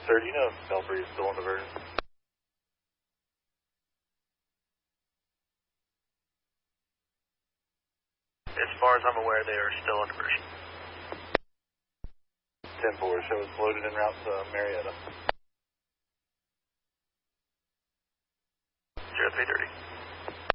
Sir, do you know if Belfry is still on diversion? As far as I'm aware, they are still on diversion. 10-4, show is loaded en route to Marietta.